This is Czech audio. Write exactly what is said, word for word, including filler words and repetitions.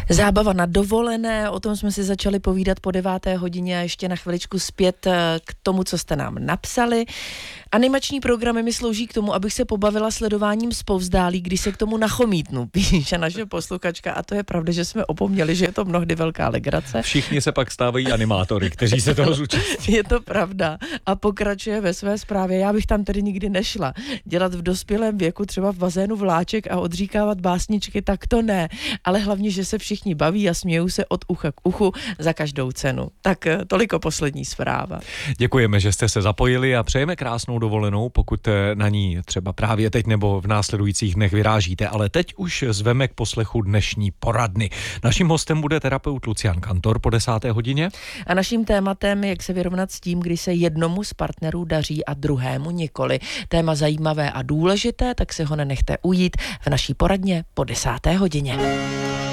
Zábava na dovolené, o tom jsme si začali povídat po deváté hodině a ještě na chviličku zpět k tomu, co jste nám napsali. Animační programy mi slouží k tomu, abych se pobavila sledováním zpovzdálí, když se k tomu nachomítnu, píše naše posluchačka, a to je pravda, že jsme opomněli, že je to mnohdy velká legrace. Všichni se pak stávají animátory, kteří se toho zúčastní. Je to pravda. A pokračuje ve své zprávě. Já bych tam tedy nikdy nešla. Dělat v dospělém věku třeba v bazénu vláček a odříkávat básničky, tak to ne. Ale hlavně, že se všichni baví a smějou se od ucha k uchu za každou cenu. Tak toliko poslední zpráva. Děkujeme, že jste se zapojili a přejeme krásnou dovolenou, pokud na ní třeba právě teď nebo v následujících dnech vyrážíte. Ale teď už zveme k poslechu dnešní poradny. Naším hostem bude terapeut Lucian Kantor po desáté hodině. A naším tématem, jak se vyrovnat s tím, kdy se jednomu z partnerů daří a druhému nikoli. Téma zajímavé a důležité, tak se ho nenechte ujít v naší poradně po desáté hodině.